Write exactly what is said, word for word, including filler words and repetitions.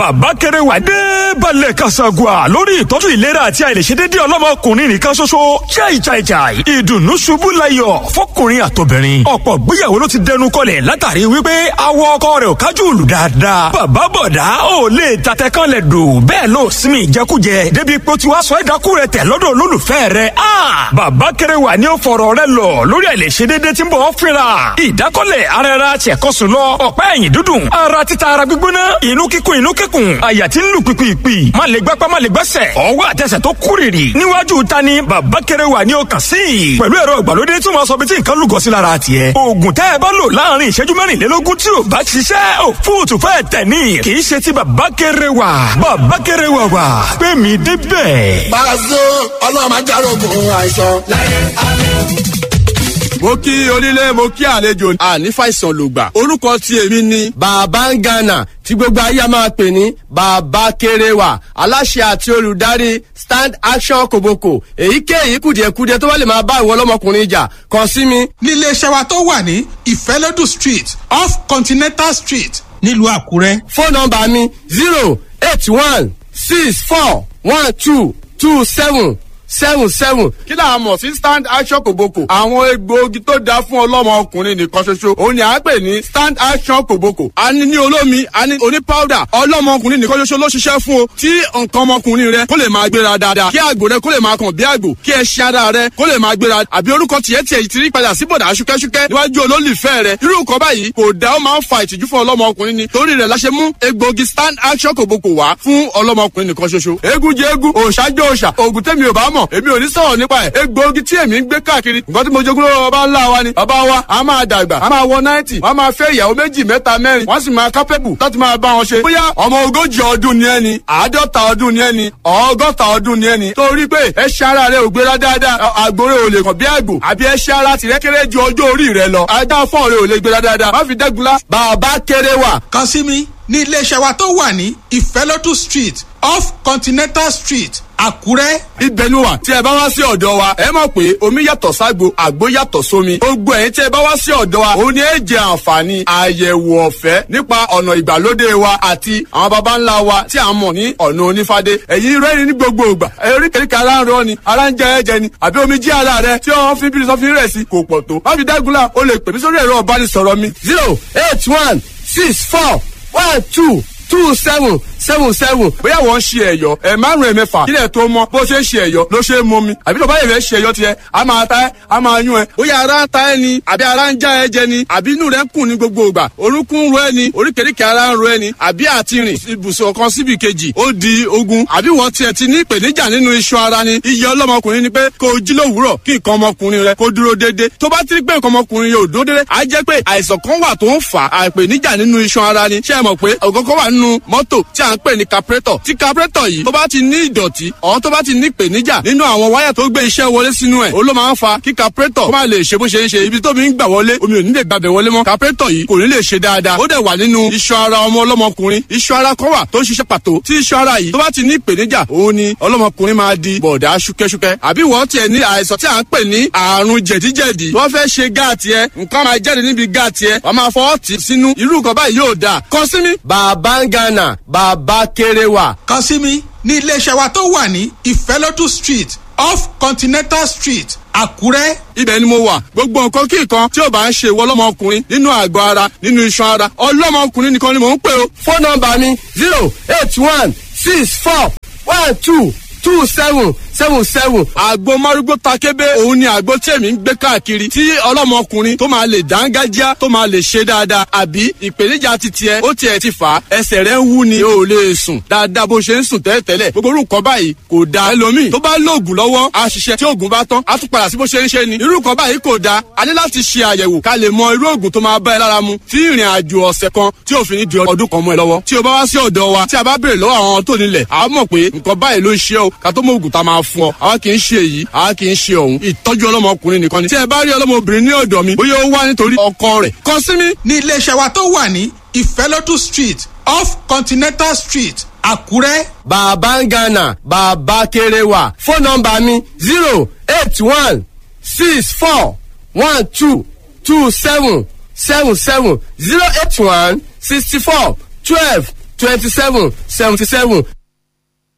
bàbá kẹrẹwà dé balẹ̀ kasagua lórí ìtọ́jú ìlera àti àìlèṣedéédé ọlọ́mọkùnrin nìkan ṣoṣo. Chai chai chai ìdùnnú ṣubú layọ̀ fọkùnrin àtobìnrin. ọ̀pọ̀ gbéyàwó ló ti dẹnu kọlẹ̀ látàrí wípé awọ ọkọ rẹ̀ ò kájú ìlú dáadáa. bàbá bọ̀dá ò lè tatẹ kan lẹ̀ dò bẹ́ẹ̀ ló sinmi ìjẹkújẹ débi pé ó ti wá sọ ẹ̀dákú rẹ̀ tẹ̀ lọ́dọ̀ olólùfẹ́ rẹ̀. bàbá kẹrẹwà ni ó fọ̀rọ̀ rẹ̀ lọ lórí àìlèṣedéédé tí ń bọ̀ fínra. ìdákọ́lẹ̀ ara ẹra ṣẹ̀kọ́sùn lọ ọ̀pá ẹ̀yìn dúdùn ara títa ara gbígbóná inú kíkún inú kíkún àyà tí ń lù pìpìpì má lè gbápá má lè gbẹ́sẹ̀ ọwọ́ àtẹsẹ̀ tó kúrìrì níwájú ta ni bàbá kẹrẹwà ni ó kàn sí i pẹ̀lú ẹ̀rọ ìgbàlódé tí wọ́n sọ bí tí nǹkan lúgọ sí lára tiẹ̀. oògùn tẹ́ ẹ bá lò láàrin ìṣẹ́jú mẹ́rìnlélógún tí ò bá ṣiṣẹ́ ò fóòtù fẹ́ tẹ̀ ní kì í ṣe ti bàbá kẹrẹwà. bàbá kẹrẹwà wà pé mi débẹ̀. Pàṣẹ ọlọ́run máa járógun àìsàn láyé àlẹ́ mo kí onílé mo kí àlejò àní fàìsàn lògbà orúkọ tí èmi ni bàbá ń gánà tí gbogbo ayé máa pè ní bàbá kérewà aláṣẹ àti olùdarí stand action koboko èyíkéyìí kùdìẹ̀kudiẹ tó bá lè máa bá ìwọ ọlọ́mọkùnrin jà kàn sí mi. nílé iṣẹ́ wa tó wà ní ìfẹ́lódù street off continental street nílùú àkúrẹ́. fóònù nọ́mbà mi zero eight one six four one two two seven seven seven. kí là á mọ̀ sí stand action kòbókò. àwọn egbòogi tó dáa fún ọlọ́mọ ọkùnrin nìkan ṣoṣo. òun ni à ń pè ní stand action kòbókò. a ní ní olómi a ní oní powder. ọlọ́mọ ọkùnrin nìkan ṣoṣo ló ṣiṣẹ́ fún o. tí nǹkan ọmọkùnrin rẹ kó lè máa gbéra dáadáa. kí àgbò rẹ kó lè máa kàn bí àgbò. kí ẹṣin ara rẹ kó lè máa gbéra. àbí orúkọ tiẹ̀ tiẹ̀ ti rí padà sí bọ̀dà ṣúkẹ́ṣúkẹ́ níwájú olólùfẹ́ rẹ. irú nǹkan báyìí kò dá ó máa ń fa ìtìjú fún ọlọ́mọ ọkùnrin ni. torí rẹ̀ la ṣe mú egbòogi stand action kòbókò wá fún ọlọ́mọ ọkùnrin nìkan ṣoṣo. eégún jẹ eégún òòṣà jẹ òòṣà òògùn tẹ́mi ò bá mọ̀ èmi ò ní sọ̀rọ̀ nípa ẹ̀. egbòogi tí èmi ń gbé káàkiri nǹkan tí mo jogún lọ́wọ́ bàbá ńlá wa ni. bàbá wa a máa dàgbà a máa wọ náìtì wọ́n máa fẹ́ ìyàwó méjì mẹ́ta mẹ́rin wọ́n sì máa kápẹ́bù láti máa bá wọn ṣe. bóyá ọmọ ogójì ọdún ni ẹni àádọ́ta ọdún ni ẹni ọgọ́ta ọdún ni ẹni. torí pé ẹṣin ara rẹ ò gbéra dáadáa àgbòrè ò lè kàn bí àgbò àbí ẹṣin ara tìrẹ kéré ju ọjọ́ orí rẹ lọ. ajá fọ́ọ̀ rẹ ò lè gbéra dáadáa má fi dẹ́gunlá bàbá kéré wà. kàn sí mi ní iléeṣẹ́ wa tó wà ní ìfẹ́lódù street off continental street àkúrẹ́. ibẹ̀ ni wà tí ẹ bá wá sí ọ̀dọ̀ wa ẹ mọ̀ pé omi yàtọ̀ ságbo àgbo yàtọ̀ sómi. gbogbo ẹ̀yin tí ẹ bá wá sí ọ̀dọ̀ wa òun ni ẹ jẹ àǹfààní àyẹ̀wò ọ̀fẹ́ nípa ọ̀nà ìgbàlódé wa àti àwọn baba ńlá wa tí a mọ̀ ní ọ̀nà onífádé. ẹ̀yin rẹ́rìn ní gbogbo ìgbà oríkèéríkèé ara ń rọ ni ara ń jẹ ẹ̀jẹ̀ ni àbí omi jí ara rẹ tí wọ́n fi bírí sọ́fin rẹ̀ sí kò pọ̀ tó. má fi dágunlá o lè pè mí sórí ẹ̀rọ ìbánisọ̀rọ̀ mi zero eight one six four one two two seven seven seven. bóyá wọ́n ń ṣe ẹ̀yọ́ ẹ̀ márùn-ún ẹ̀ mẹ́fà kílẹ̀ tó mọ́ bó ṣe ń ṣe ẹ̀yọ́ ló ṣe é mọ́ mi àbí tó bá yẹ fẹ́ ṣe ẹ̀yọ́ tiẹ̀ a máa ta ẹ́ a máa yún ẹ. bóyá ara ń ta ẹ ni àbí ara ń já ẹ jẹ ni àbí inú rẹ ń kùn ní gbogbo ìgbà orúnkún ń ro ẹ ni oríkèéríkèé ara ń ro ẹ ni àbí àti rìn ibùsùn kan síbi kejì ó di ogun àbí wọ́n tiẹ̀ ti ní ìpèníjà nínú iṣan ara ni. iye ọlọ́mọkùnrin ni pé kó o jí lówùúrọ̀ kí nǹkan ọmọkùnrin rẹ kó dúró déédéé tó bá ti rí pé nǹkan ọmọkùnrin yóò dúró déédéé á jẹ́ pé àìsàn kan wà tó ń fà á ìpèníjà nínú iṣan ara ni. ṣé ẹ mọ̀ pé ògógó wà nínú mọ́tò tí à ń pè ní carburetor tí carburetor yìí tó bá ti ní ìdọ̀tí ọ̀hún tó bá ti ní ìpèníjà nínú àwọn wáyà tó gbé iṣẹ́ wọlé sínú ẹ̀ ó ló máa ń fa kí carburetor kó má lè ṣe bó ṣe ń ṣe ibi tómi ń gbà wọlé omi ò ní lè gbàbẹ̀ wọlé mọ́ carburetor yìí kò ní lè ṣe dáadáa ó dẹ̀ wà nínú iṣan ara ọmọ ọlọ́mọkùnrin iṣan ara kan wà tó ń ṣiṣẹ́ pàtó tí iṣan ara yìí tó bá ti ní ìpèníjà òun ni ọlọ́mọkùnrin máa di bọ̀dá ṣúkẹ́ṣúkẹ́ àbí wọ́n tiẹ̀ ní àìsàn tí à ń pè ní àrùn jẹ̀díjẹ̀dí wọ́n fẹ́ ṣe gáàtì ẹ nǹkan máa jáde níbi gáàtì ẹ wọ́n máa fọwọ́ tì sínú irú nǹkan báyìí yóò dáa kàn sí mi. bàbá ń gánà bàbá kéré wà. kàn sí mi ní iléeṣẹ́ wa tó wà ní ìfẹ́lódù street off continental street àkúrẹ́. ibẹ̀ ni mo wà gbogbo nǹkan kí nǹkan tí ò bá ń ṣe ìwọ ọlọ́mọkùnrin nínú àgọ́ ara nínú iṣan ara ọlọ́mọkùnrin nìkan ni mò ń pè o. fóònù nọ́mbà mi zero eight one six four one two two seven seven seven. àgbo márúgbó takébé òun ni àgbo tí èmi ń gbé káàkiri tí ọlọ́mọkùnrin tó máa lè dángájá tó máa lè ṣe dáadáa àbí ìpèníjà ti tiẹ̀ ó tiẹ̀ ti fà á ẹsẹ̀ rẹ̀ ń wú ni o ò lè sùn dáadáa bó ṣe ń sùn tẹ́lẹ̀tẹ́lẹ̀ gbogbo orúkọ báyìí kò dáa ẹlòmíì tó bá lóògùn lọ́wọ́ á ṣiṣẹ́ tí oògùn bá tán á tún padà sí bó ṣe ń ṣe ni irú nǹkan báyìí kò dáa a ní láti ṣe àyẹ̀wò ká lè mọ irú oògùn tó máa bá ẹ lára mu tí ìrìn àjò ọ̀sẹ̀ kan tí òfin ní di ọdún kan mọ́ ẹ lọ́wọ́ tí o bá wá sí ọ̀dọ̀ wa tí a bá béèrè lọ́wọ́ àwọn tó nílẹ̀ a mọ̀ pé nǹkan báyìí ló ń ṣe o ká tó mọ oògùn tá a máa fún ọ àwa kì í ṣe èyí àwa kì í ṣe òun ìtọ́jú ọlọ́mọkùnrin nìkan ni tí ẹ bá rí ọlọ́mọbìnrin ní ọ̀dọ̀ mi bóyá ó wá nítorí ọkọ rẹ̀ kàn sí mi. ní iléeṣẹ́ wa tó wà ní ìfẹ́lódù street off continental street àkúrẹ́. bàbá ń gánà bàbá kéré wà fóònù nọ́mbà mi zero eight one six four one two two seven seven seven zero eight one sixty four twelve twenty seven seventy seven.